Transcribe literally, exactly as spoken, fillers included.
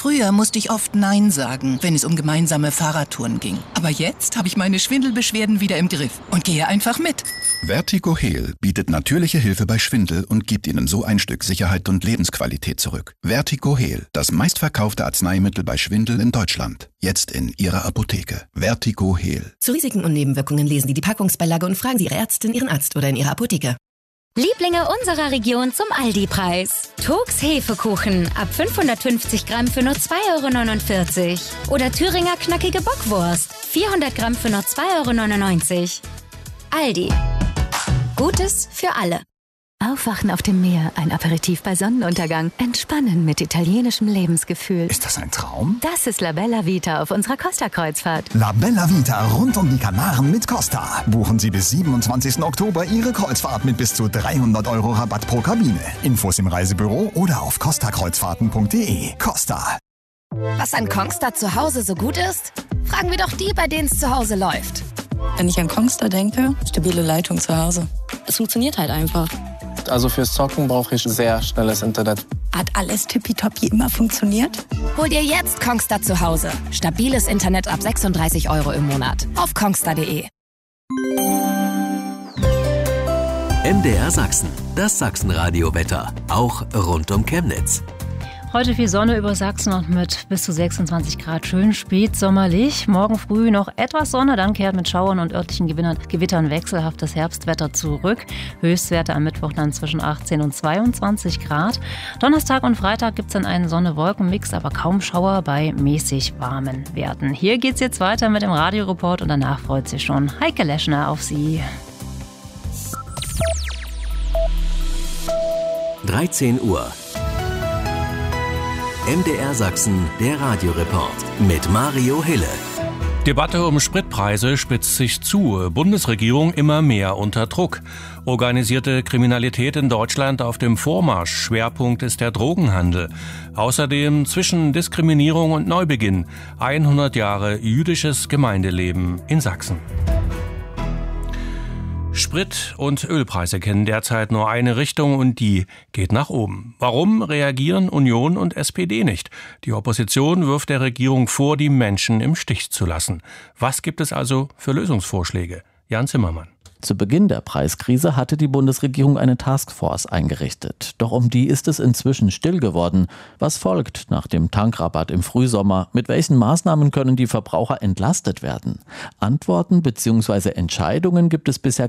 Früher musste ich oft Nein sagen, wenn es um gemeinsame Fahrradtouren ging. Aber jetzt habe ich meine Schwindelbeschwerden wieder im Griff und gehe einfach mit. Vertigo-Heal bietet natürliche Hilfe bei Schwindel und gibt Ihnen so ein Stück Sicherheit und Lebensqualität zurück. Vertigo-Heal, das meistverkaufte Arzneimittel bei Schwindel in Deutschland. Jetzt in Ihrer Apotheke. Vertigo-Heal. Zu Risiken und Nebenwirkungen lesen Sie die Packungsbeilage und fragen Sie Ihre Ärztin, Ihren Arzt oder in Ihrer Apotheke. Lieblinge unserer Region zum Aldi-Preis. Togs Hefekuchen ab fünfhundertfünfzig Gramm für nur zwei Euro neunundvierzig. Oder Thüringer knackige Bockwurst, vierhundert Gramm für nur zwei Euro neunundneunzig. Aldi. Gutes für alle. Aufwachen auf dem Meer, ein Aperitif bei Sonnenuntergang, entspannen mit italienischem Lebensgefühl. Ist das ein Traum? Das ist La Bella Vita auf unserer Costa-Kreuzfahrt. La Bella Vita rund um die Kanaren mit Costa. Buchen Sie bis siebenundzwanzigsten Oktober Ihre Kreuzfahrt mit bis zu dreihundert Euro Rabatt pro Kabine. Infos im Reisebüro oder auf costa kreuzfahrten punkt de. Costa. Was an Kongstar zu Hause so gut ist? Fragen wir doch die, bei denen es zu Hause läuft. Wenn ich an Kongstar denke, stabile Leitung zu Hause. Es funktioniert halt einfach. Also fürs Zocken brauche ich sehr schnelles Internet. Hat alles tippitoppi immer funktioniert? Hol dir jetzt Kongstar zu Hause. Stabiles Internet ab sechsunddreißig Euro im Monat. Auf kongstar punkt de. M D R Sachsen, das Sachsenradio-Wetter. Auch rund um Chemnitz. Heute viel Sonne über Sachsen und mit bis zu sechsundzwanzig Grad schön spätsommerlich. Morgen früh noch etwas Sonne, dann kehrt mit Schauern und örtlichen Gewittern, Gewittern wechselhaftes Herbstwetter zurück. Höchstwerte am Mittwoch dann zwischen achtzehn und zweiundzwanzig Grad. Donnerstag und Freitag gibt es dann einen Sonne-Wolken-Mix, aber kaum Schauer bei mäßig warmen Werten. Hier geht's jetzt weiter mit dem Radioreport und danach freut sich schon Heike Leschner auf Sie. dreizehn Uhr. M D R Sachsen, der Radioreport mit Mario Hille. Debatte um Spritpreise spitzt sich zu. Bundesregierung immer mehr unter Druck. Organisierte Kriminalität in Deutschland auf dem Vormarsch. Schwerpunkt ist der Drogenhandel. Außerdem zwischen Diskriminierung und Neubeginn. hundert Jahre jüdisches Gemeindeleben in Sachsen. Sprit- und Ölpreise kennen derzeit nur eine Richtung und die geht nach oben. Warum reagieren Union und S P D nicht? Die Opposition wirft der Regierung vor, die Menschen im Stich zu lassen. Was gibt es also für Lösungsvorschläge? Jan Zimmermann. Zu Beginn der Preiskrise hatte die Bundesregierung eine Taskforce eingerichtet. Doch um die ist es inzwischen still geworden. Was folgt nach dem Tankrabatt im Frühsommer? Mit welchen Maßnahmen können die Verbraucher entlastet werden? Antworten bzw. Entscheidungen gibt es bisher